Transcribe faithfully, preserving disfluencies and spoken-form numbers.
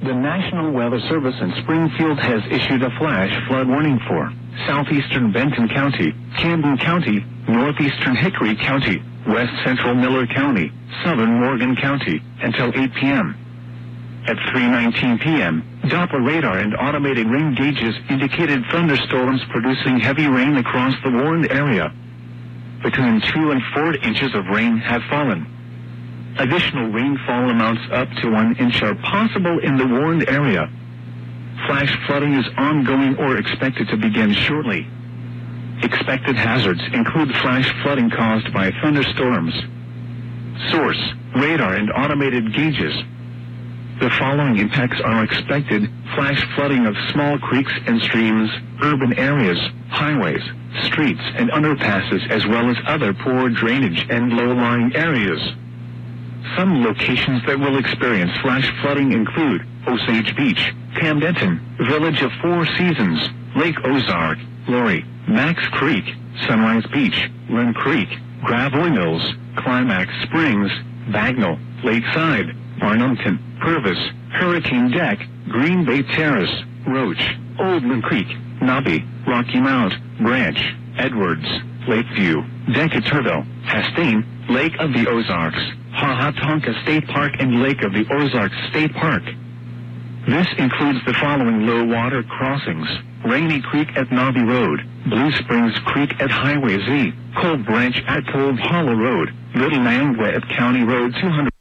The National Weather Service in Springfield has issued a flash flood warning for southeastern Benton County, Camden County, northeastern Hickory County, west central Miller County, southern Morgan County, until eight p m At three nineteen p m, Doppler radar and automated rain gauges indicated thunderstorms producing heavy rain across the warned area. Between two and four inches of rain have fallen. Additional rainfall amounts up to one inch are possible in the warned area. Flash flooding is ongoing or expected to begin shortly. Expected hazards include flash flooding caused by thunderstorms. Source: radar and automated gauges. The following impacts are expected: flash flooding of small creeks and streams, urban areas, highways, streets and underpasses, as well as other poor drainage and low-lying areas. Some locations that will experience flash flooding include Osage Beach, Camdenton, Village of Four Seasons, Lake Ozark, Laurie, Max Creek, Sunrise Beach, Lynn Creek, Gravois Mills, Climax Springs, Bagnell, Lakeside, Barnumton, Purvis, Hurricane Deck, Green Bay Terrace, Roach, Oldman Creek, Nobby, Rocky Mount, Branch, Edwards, Lakeview, Decaturville, Hastings, Lake of the Ozarks, Hahatonka State Park and Lake of the Ozarks State Park. This includes the following low water crossings: Rainy Creek at Nobby Road, Blue Springs Creek at Highway Z, Cold Branch at Cold Hollow Road, Little Nangwa at County Road two hundred.